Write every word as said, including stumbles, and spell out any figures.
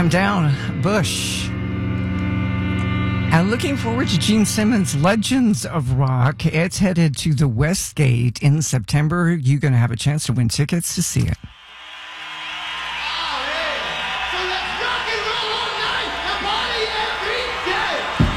Come Down, Bush. And looking forward to Gene Simmons' Legends of Rock. It's headed to the Westgate in September. You're going to have a chance to win tickets to see it. Oh, hey. So let's rock and roll all night and party every day.